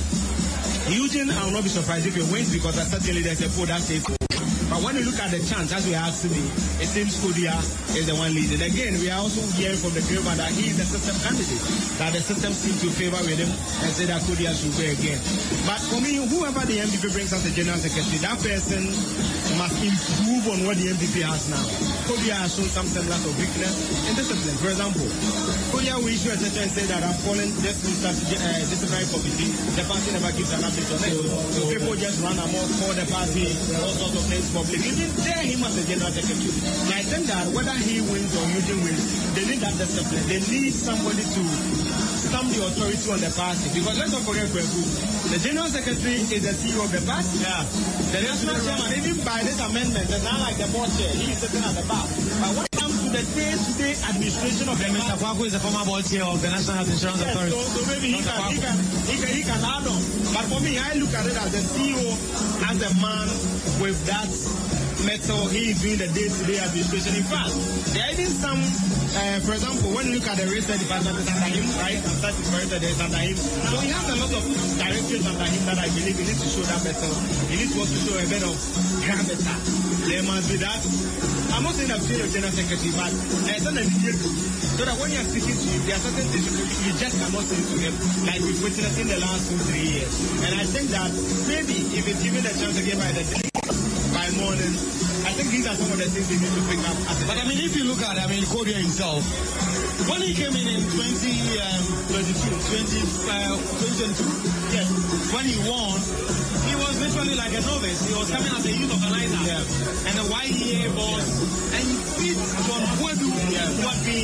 [SPEAKER 10] Eugene, I will not be surprised if he wins because I certainly there's a poll that says. But when you look at the chance, as we are asking me, it seems Kodia is the one leading. Again, we are also hearing from the Greba that he is the system candidate, that the system seems to favor with him and say that Kodia should go again. But for me, whoever the M D P brings as a general secretary, that person must improve on what the M D P has now. Kodia has shown some semblance of weakness in discipline. For example, Kodia will issue a session and say that I've fallen just to start uh, disciplinary committee. The party never gives an update on it. So people just run amok for the party, all sorts of things. They didn't dare him as a general secretary. And I think that whether he wins or Eugene wins, they need that discipline. They need somebody to stamp the authority on the party. Because let's not forget Kweku. The general secretary is the C E O of the party. Yeah. The national chairman, even by this amendment, is not like the board chair. He is sitting at the back. But when it comes to the day-to-day administration of the
[SPEAKER 8] Mister Kwaku is the former board chair of the National Health Insurance
[SPEAKER 10] yes,
[SPEAKER 8] Authority.
[SPEAKER 10] So, so maybe he can, he, can, he, can, he can add on. But for me, I look at it as the C E O, as a man with that metal, he is doing the day-to-day administration. In fact, there are even some, uh, for example, when you look at the research department, it's under him, right? And that is correct, it's under him. So he has a lot of directives under him that I believe he needs to show that metal. He needs to also show a bit of gravitas. There must be that. I'm not saying I'm still a general secretary, but there's an idea so that when you're speaking to him, there are certain things you just cannot say to him, like we've witnessed in the last two, three years. And I think that maybe if it's given a chance again by the day, by morning, I think these are some of the things they need to pick up.
[SPEAKER 8] But I mean, if you look at, I mean, Kodia himself, when he came in in twenty twenty-two, twenty twenty-two, yes, when he won, he was literally like a novice. He was coming as a youth organizer, yeah. And the Y E A boss, and he beat John Bodu, yeah. who had been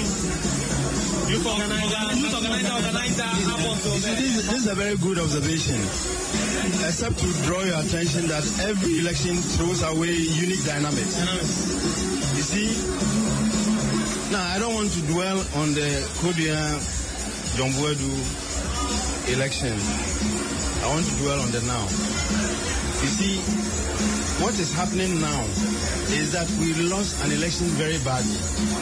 [SPEAKER 8] youth organizer, youth organizer, organizer. Up until
[SPEAKER 9] this, this is a very good observation. Except to draw your attention that every election throws away unique dynamics. You see, now I don't want to dwell on the Kodia John Bodu election. I want to dwell on the now. You see, what is happening now is that we lost an election very badly.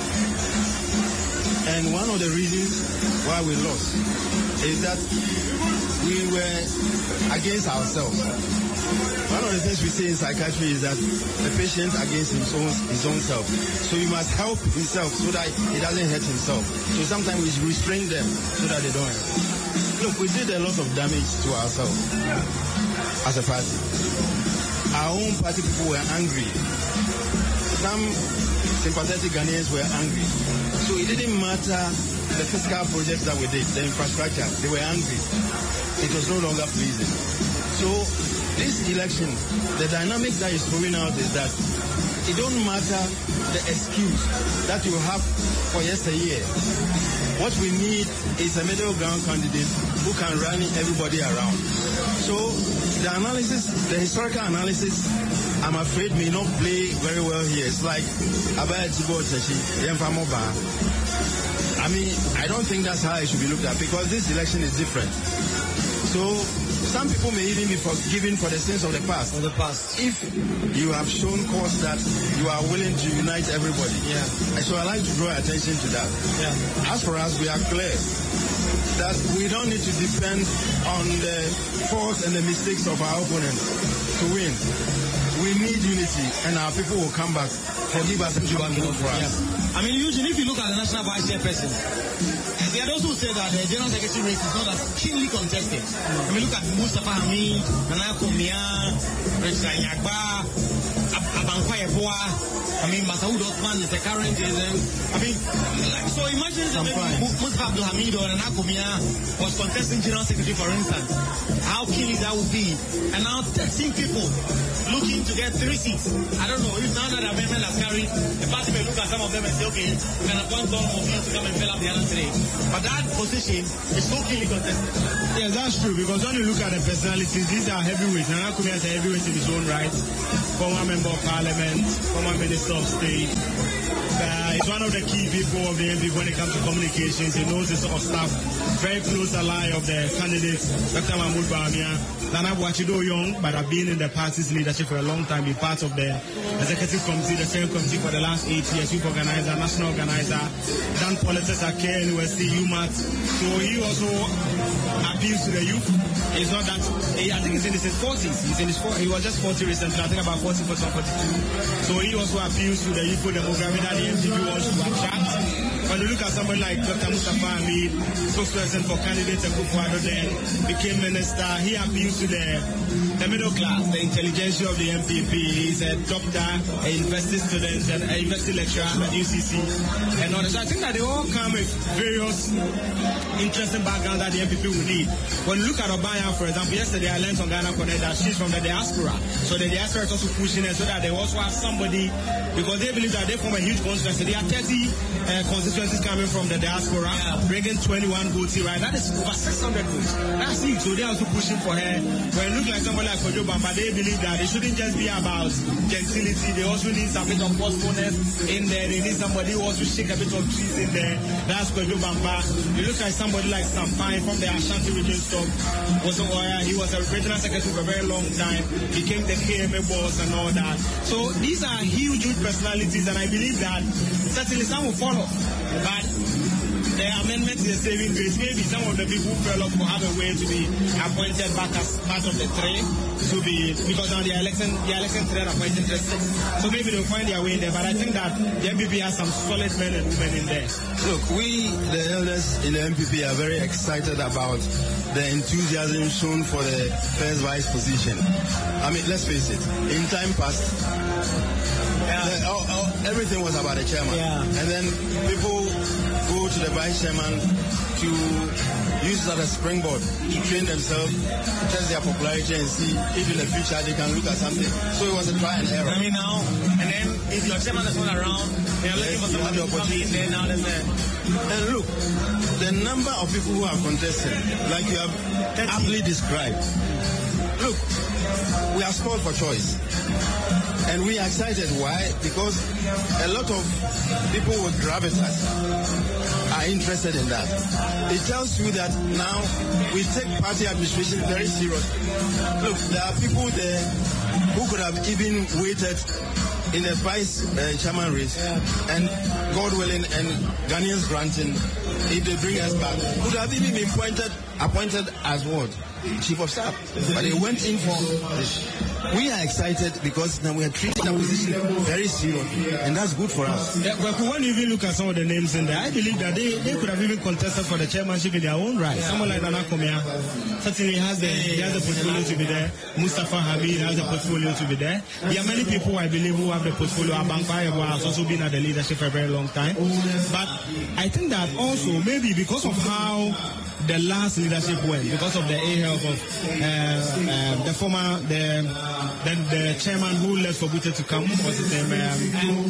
[SPEAKER 9] And one of the reasons why we lost is that we were against ourselves. One of the things we say in psychiatry is that the patient against his own, his own self. So he must help himself so that he doesn't hurt himself. So sometimes we restrain them so that they don't hurt. Look, we did a lot of damage to ourselves as a party. Our own party people were angry. Some sympathetic Ghanaians were angry. So it didn't matter the physical projects that we did, the infrastructure, they were angry. It was no longer pleasing. So this election, the dynamic that is throwing out is that it don't matter the excuse that you have for yesteryear. What we need is a middle ground candidate who can rally everybody around. So the analysis, the historical analysis, I'm afraid may not play very well here. It's like Abaya Tibo Tashi, Yemfamoba. I mean, I don't think that's how it should be looked at because this election is different. So some people may even be forgiven for the sins of the past.
[SPEAKER 7] Of the past.
[SPEAKER 9] If you have shown cause that you are willing to unite everybody.
[SPEAKER 7] Yeah.
[SPEAKER 9] So I like to draw attention to that.
[SPEAKER 7] Yeah.
[SPEAKER 9] As for us, we are clear that we don't need to depend on the faults and the mistakes of our opponents to win. We need unity, and our people will come back, forgive us, and vote for us.
[SPEAKER 7] Yeah. I mean, usually, if you look at the national vice chairperson, there are those who say that the general secretary race is not as keenly contested. I mean, look at Mustafa Hamid, Nana Kumia, Regina Yagba, Abankwa Yeboah. I mean, Masaoud Osman is the current president. I mean, like, so imagine that maybe Mustafa Abdul Hamid or Nana Kumia was contesting general secretary, for instance. How keenly that would be. And now thirteen people looking to get three seats. I don't know if now that amendment has carried, the party may look at some of them and say, okay, we can appoint all of you to come and fill up the other three. But that position is so keenly contested.
[SPEAKER 10] Yes, that's true, because when you look at the personalities, these are heavyweights. Nana Kumia is a heavyweight in his own right. Former member of parliament, former minister of state. Uh, he's one of the key people of the M P when it comes to communications. He knows his sort of stuff. Very close ally of the candidates, Doctor Mahmoud Bawumia. Nana Bwachido Young, but have been in the party's leadership for a long time, been part of the executive committee, the steering committee for the last eight years, youth organizer, national organizer, done politics at K N U S T, U M A T. So he also appeals to the youth. It's not that, I think he's in his forties. He's in his forties. He was just forty recently, I think about forty, forty-two. So he also appeals to the youth demographic that the M P P wants to attract. When you look at somebody like Doctor Mustafa Hamid, spokesperson for candidate Akufo-Addo then became minister, he appeals to the, the middle class, the intelligentsia of the M P P. He's a doctor, a university student, and a university lecturer at U C C, and all that. So I think that they all come with various interesting backgrounds that the M P P will need. When you look at Obaya, for example, yesterday I learned on Ghana Connect that she's from the diaspora. So the diaspora is also pushing it so that they also have somebody, because they believe that they form a huge constituency. There are thirty uh, constituencies coming from the diaspora, yeah. bringing twenty-one votes here, right? That is over six hundred votes. That's it. So they're also pushing for her. When you look like somebody like Kojo Bamba, they believe that it shouldn't just be about gentility. They also need some bit of forcefulness in there. They need somebody who wants to shake a bit of trees in there. That's Kojo Bamba. You look at somebody like Sam Pine from the Ashanti region stock. Was a lawyer. He was a regional secretary for a very long time. Became the K M A boss and all that. So these are huge, huge personalities, and I believe that certainly some will follow. But the amendment is a saving grace. Maybe some of the people who fell off will have a way to be appointed back as part of the three, to be, because now the election, the election thread appointed just six. So maybe they'll find their way in there. But I think that the M P P has some solid men and women in there.
[SPEAKER 9] Look, we, the elders in the M P P, are very excited about the enthusiasm shown for the first vice position. I mean, let's face it, in time past, yeah. the, oh, oh, everything was about the chairman.
[SPEAKER 7] Yeah.
[SPEAKER 9] And then people go to the vice chairman to use it as a springboard to train themselves, test their popularity, and see if in the future they can look at something. So it was a try and error.
[SPEAKER 7] I mean, now, and then if your chairman is not around, they are looking for somebody to come in there now.
[SPEAKER 9] And look, the number of people who are contesting, like you have aptly described, look, we are spoiled for choice. And we are excited. Why? Because a lot of people with gravitas are interested in that. It tells you that now we take party administration very seriously. Look, there are people there who could have even waited in the vice uh, chairman race, yeah. and God willing, and Ghanaians granting, if they bring us back, could have even been appointed, appointed as what? Chief of staff. But they went in for this. We are excited because now we are treating our position very seriously, and that's good for us.
[SPEAKER 10] Yeah, but when you even look at some of the names in there, I believe that they, they could have even contested for the chairmanship in their own right. Yeah. Someone like Nana Kumia certainly has the, he has the portfolio to be there. Mustafa Hamid has the portfolio to be there. There are many people, I believe, who have the portfolio. Abankwa Yeboah has also been at the leadership for a very long time. But I think that also maybe because of how the last leadership went, because of the ill health of uh, uh, the former the then the chairman who left for Bute to come, was his name? Um,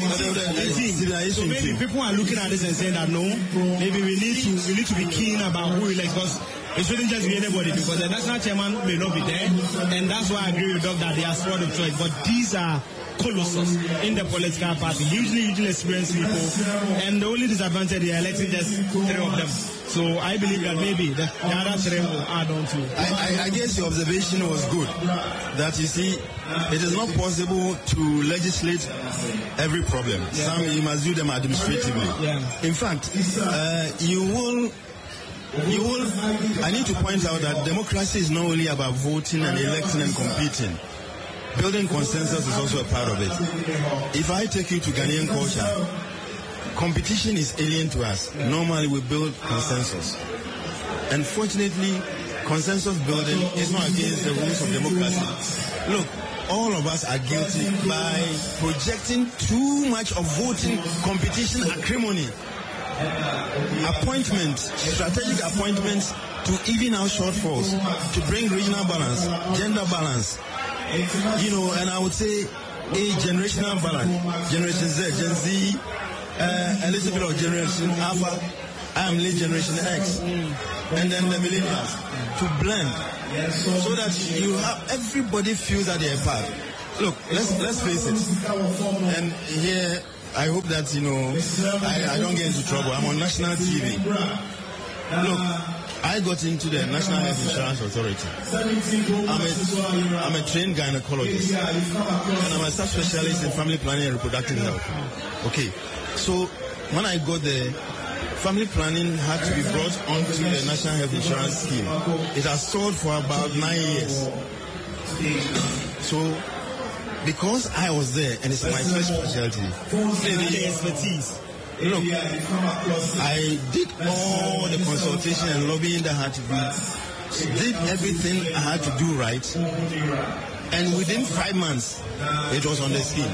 [SPEAKER 10] so maybe people are looking at this and saying that no, maybe we need to we need to be keen about who we elect, because it shouldn't just be anybody, because the national chairman may not be there, and that's why I agree with Doug that they are sword of choice. But these are colossus in the political party, usually usually experienced people, and the only disadvantage they are electing just three of them. So I believe that maybe the, the other three will add on to.
[SPEAKER 9] I, I, I guess your observation was good. That you see, it is not possible to legislate every problem. Yeah. Some you must do them administratively.
[SPEAKER 10] Yeah.
[SPEAKER 9] In fact, uh, you will. You will. I need to point out that democracy is not only about voting and electing and competing. Building consensus is also a part of it. If I take you to Ghanaian culture, competition is alien to us. Normally we build consensus. Unfortunately, consensus building is not against the rules of democracy. Look, all of us are guilty by projecting too much of voting, competition, acrimony. Appointments, strategic appointments to even out shortfalls, to bring regional balance, gender balance, you know, and I would say a generational balance. Generation Z, Gen Z, uh, a little bit of Generation Alpha, I am late Generation X, and then the millennials, to blend, so that you have, everybody feels that they're part. Look, let's let's face it, and here, I hope that, you know, I, I don't get into trouble. I'm on national T V. Look, I got into the National Health Insurance Authority. I'm a, I'm a trained gynecologist, and I'm a subspecialist in family planning and reproductive health. Okay, so when I got there, family planning had to be brought onto the National Health Insurance Scheme. It has stalled for about nine years. So, because I was there and it's my first specialty, the expertise. Look, I did all the consultation and lobbying that had to be, did everything I had to do right, and within five months, it was on the scheme.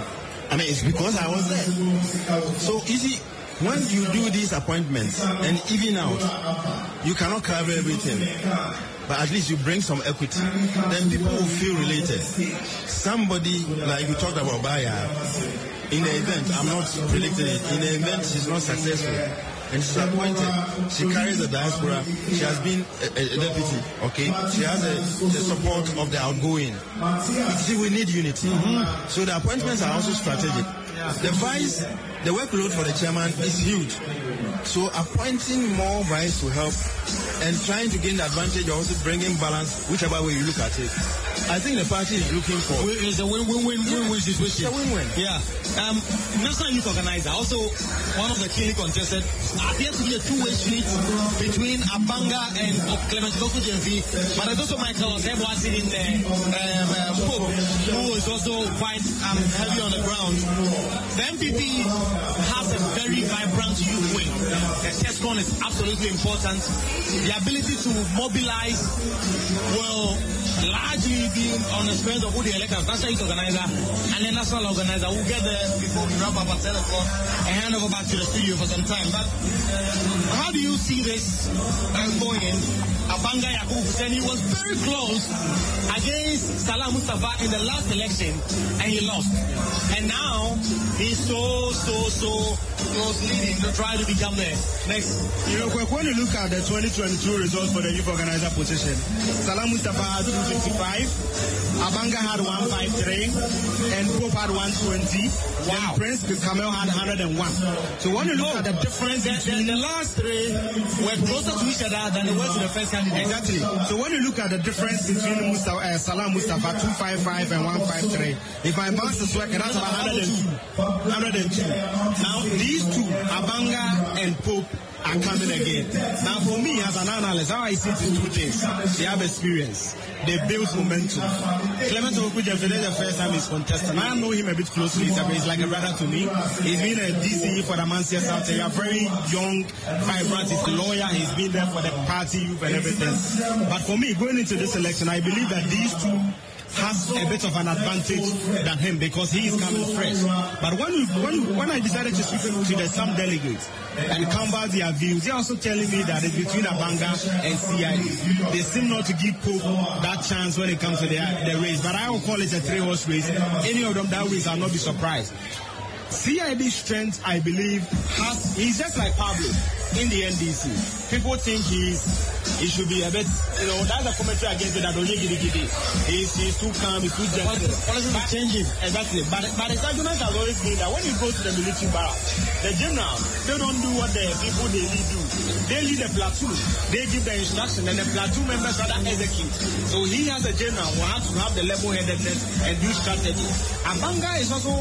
[SPEAKER 9] I mean, it's because I was there. So, you see, when you do these appointments and even out, you cannot cover everything. But at least you bring some equity. Then people will feel related. Somebody, like we talked about Baya, in the event, I'm not predicting it, in the event she's not successful and she's appointed, she carries the diaspora, she has been a, a deputy, okay? She has a, the support of the outgoing. See, we need unity. Mm-hmm. So the appointments are also strategic. The vice, the workload for the chairman is huge. So appointing more vice to help and trying to gain the advantage, also bringing balance, whichever way you look at it. I think the party is looking for.
[SPEAKER 8] It's a win-win-win-win situation.
[SPEAKER 9] It's a win-win.
[SPEAKER 8] Yeah. Um, National Youth Organizer, also one of the clearly contested, appears to be a two-way street between Abanga and Clement Koku G M V, but there's also Michael Osebo sitting there, um, uh, Pope, who is also quite um, heavy on the ground. The M P P has a very vibrant youth wing. The TESCON is absolutely important. The ability to mobilize will largely be on the strength of who the electors, National Youth Organizer and the National Organizer. We'll get there before we wrap up at ten o'clock and hand over back to the studio for some time. But how do you see this uh, going? Abanga Yakubu said he was very close against Salah Mustafa in the last election and he lost. And now he's so, so, so close leading to try to become there. Next.
[SPEAKER 10] You know, when you look at the twenty twenty-two results for the youth organizer position, Salah Mustafa had two fifty-five, Abanga had one fifty-three, and Pope had one twenty. Wow. And Prince Kamel had one hundred one. So when you look oh, at the difference,
[SPEAKER 8] the, the, the last three were closer to each other than the ones in the first candidate.
[SPEAKER 10] Exactly. So when you look at the difference between Mustafa, uh, Salah Mustafa two fifty-five and one fifty-three, if my math is working, that's about one hundred two. one hundred two. Now these two, Abanga and Pope, are coming again. Now for me as an analyst, how I see these two things, they have experience. They build momentum. Clement Koku G M V, the first time he's contesting. I know him a bit closely. He's like a brother to me. He's been a D C E for the Manchester South. He's a very young, vibrant. He's a lawyer. He's been there for the party youth and everything. But for me, going into this election, I believe that these two has a bit of an advantage than him because he is coming fresh. But when we, when when I decided to speak to the some delegates and canvass their views, they're also telling me that it's between Abanga and C I D. They seem not to give Pope that chance when it comes to the, the race. But I will call it a three-horse race. Any of them that race, I'll not be surprised. C I D's strength, I believe, has, he's just like Pablo. in the N D C. People think he's he should be a bit, you know, that's a commentary against it that Onye Gidi Gidi. He's, he's too calm, he's too gentle.
[SPEAKER 7] Policies are changing.
[SPEAKER 10] Exactly. But, but his argument has always been that when you go to the military barracks, the general, they don't do what the people they lead do. They lead a platoon. They give the instruction and the platoon members rather execute. So he has a general who has to have the level-headedness and do strategy. Abanga is also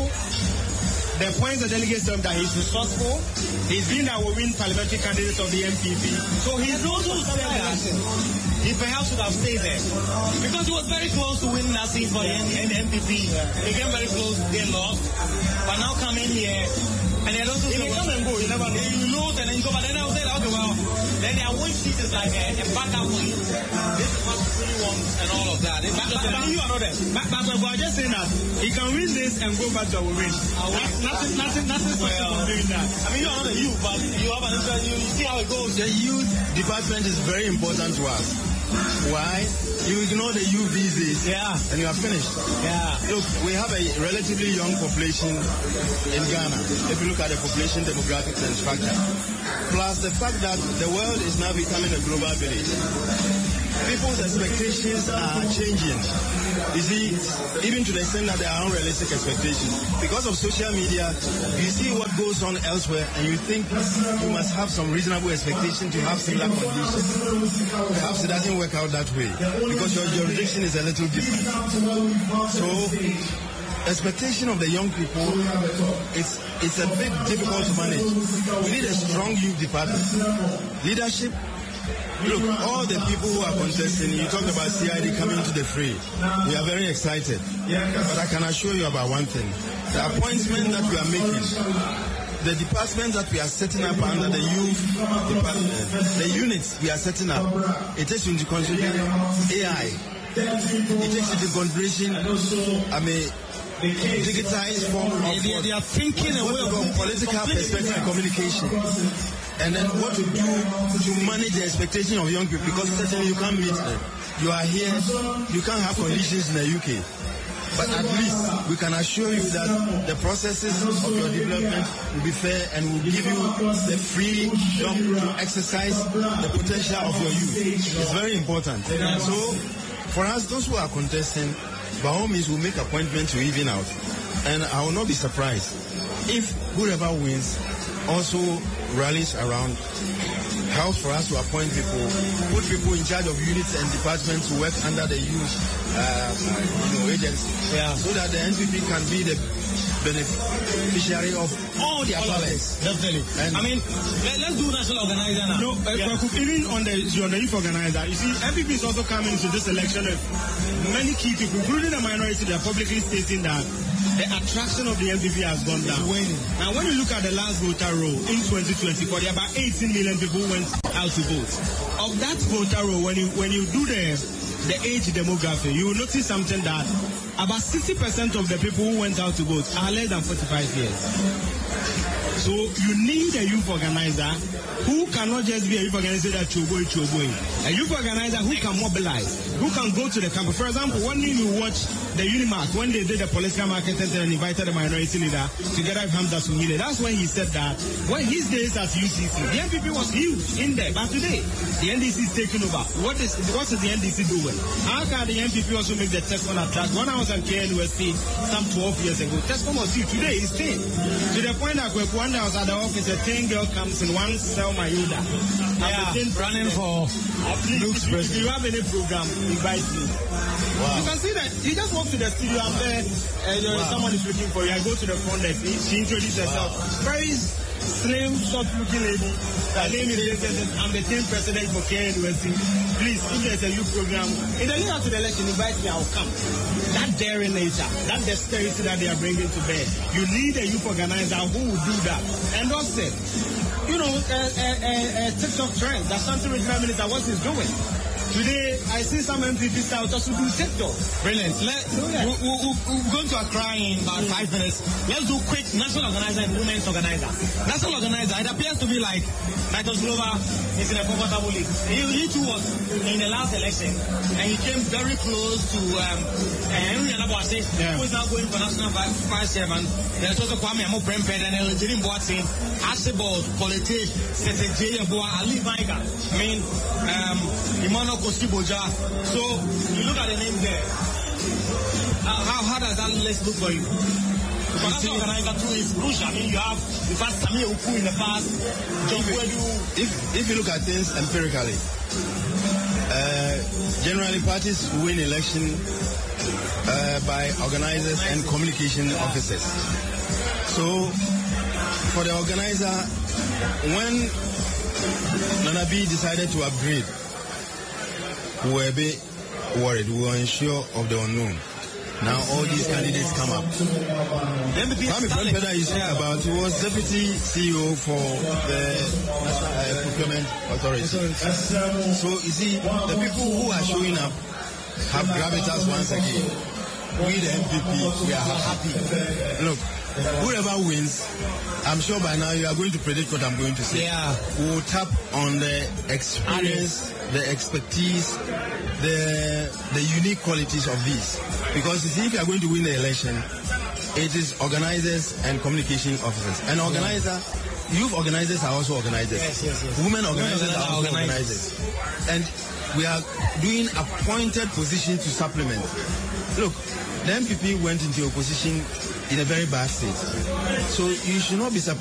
[SPEAKER 10] the points the delegates term that he's resourceful. He's been our win parliamentary candidate of the M P P. So he's also said that he perhaps should have stayed there.
[SPEAKER 7] Because he was very close to winning that seat for the M P P. He came very close, they lost. But now come in here, and they also
[SPEAKER 10] he may come and go, you never know.
[SPEAKER 7] You lose and then you go, but then I'll say, okay, well, then their win seat is like a, a backup for you. This is what you really want and all of that.
[SPEAKER 10] But, but, but you are not there. But, but, but, but I'm just saying that he can win this and go back to our win. Nothing, nothing, nothing stops him from doing that.
[SPEAKER 7] I mean, you are not a youth, but you have an interest. You, you see how it goes.
[SPEAKER 9] The youth department is very important to us. Why? You ignore the youth these days,
[SPEAKER 7] yeah,
[SPEAKER 9] and you are finished.
[SPEAKER 7] Yeah.
[SPEAKER 9] Look, we have a relatively young population in Ghana. If you look at the population demographics and structure, plus the fact that the world is now becoming a global village, people's expectations are changing. You see, even to the extent that there are unrealistic expectations. Because of social media, you see what goes on elsewhere, and you think you must have some reasonable expectation to have similar conditions. Perhaps it doesn't work out that way, because your jurisdiction is a little different. So, expectation of the young people, it's, it's a bit difficult to manage. We need a strong youth department. Leadership. Look, all the people who are contesting, you talked about C I D coming to the fray. We are very excited. But I can assure you about one thing. The appointment that we are making, the departments that we are setting up under the youth department, the units we are setting up, it takes into consideration A I. It takes into consideration, I mean, digitized form of
[SPEAKER 7] they, they, they are thinking
[SPEAKER 9] what,
[SPEAKER 7] away
[SPEAKER 9] what
[SPEAKER 7] of
[SPEAKER 9] political perspective and communication. And then what to do to manage the expectation of young people, because certainly you can't meet them. You are here, you can't have conditions in the U K. But at least we can assure you that the processes of your development will be fair and will give you the freedom to exercise the potential of your youth. It's very important. So for us, those who are contesting, by all means, we'll make appointments to even out. And I will not be surprised if whoever wins also rallies around, helps for us to appoint people, put people in charge of units and departments who work under the youth uh, you know, agency,
[SPEAKER 7] yeah.
[SPEAKER 9] So that the N P P can be the beneficiary of all the accolades.
[SPEAKER 7] Definitely. And I mean, let, let's do national organizer now.
[SPEAKER 10] No, uh, yeah. Even on the, on the youth organizer, you see, N P P is also coming into this election with many key people, including the minority, that are publicly stating that the attraction of the N P P has gone down. Now, when you look at the last voter roll in twenty twenty-four, there are about eighteen million people who went out to vote. Of that voter roll, when you when you do the the age demography, you will notice something that about sixty percent of the people who went out to vote are less than forty-five years. So you need a youth organizer who cannot just be a youth organizer that choboy choboy. A youth organizer who can mobilize, who can go to the camp. For example, one day you watch the Unimark when they did the political market center and invited the minority leader together with Hamza Sumile. That's when he said that when his days at U C C, the N P P was huge in there, but today the N D C is taking over. What is what is the N D C doing? How can the N P P also make the Tescon attract? When I was at K N U S T some twelve years ago, Tescon was huge. Today it's ten. To the point that when I was at the office, a ten girl comes in one cell Mayuda.
[SPEAKER 7] Yeah, running for
[SPEAKER 10] Luke's president. If you have any program, invite me. Wow. You can see that you just walk to the studio. I'm there, and uh, wow. Someone is looking for you. I go to the front desk. She introduces herself. Wow. Very slim, short-looking lady. Her name is President. I'm the team president for K N U S T. Please, if there's a youth program, in the lead up to the election, invite me. I'll come. That daring nature, that dexterity that they are bringing to bear. You need a youth organizer who will do that. And also, you know, a, a, a, a TikTok trend. That's something with Prime Minister what he's doing. Today, I see some M P Ps out also do TikTok.
[SPEAKER 8] Brilliant. Let,
[SPEAKER 10] Oh, yeah.
[SPEAKER 8] we, we, we, we're going to Accra in about five minutes. Let's do quick national organizer and women's organizer. National organizer, it appears to be like Titus Glover is in a comfortable league. He, he too was in the last election and he came very close to um, uh, Henry Anabuase,
[SPEAKER 10] Yeah.
[SPEAKER 8] who is now going for national vice, vice chairman. There's also Kwame Amo Bremped and Eljirin Boateng, Ashibald, Polite, Sese J. Yeboah, Ali Maiga. I mean, um, Emmanuel Koski-Boja. So you look at the name there. Uh, how, how does that list look for you? Because that's what organizer too is crucial. I mean, you have you've had Samir Uku in the past, John Kwedu.
[SPEAKER 9] If if you look at things empirically, uh, generally parties win election uh, by organizers and communication officers. So for the organizer, when Nana B decided to upgrade, we were a bit worried. We were unsure of the unknown. Now all these candidates come up. Kwame Brempeda you speak about, he was deputy C E O for the uh, procurement authority. So you see, the people who are showing up have gravitas once again. We the M P P, we are happy. Look, whoever wins, I'm sure by now you are going to predict what I'm going to say.
[SPEAKER 8] Yeah.
[SPEAKER 9] We will tap on the experience, the expertise, the the unique qualities of these. Because you see, if you are going to win the election, it is organizers and communication officers. And organizer, youth organizers are also organizers.
[SPEAKER 8] Yes, yes, yes.
[SPEAKER 9] Women organizers
[SPEAKER 8] Women
[SPEAKER 9] are also
[SPEAKER 8] organizers.
[SPEAKER 9] organizers. And we are doing appointed position to supplement. Look, the M P P went into opposition in a very bad state. So you should not be surprised.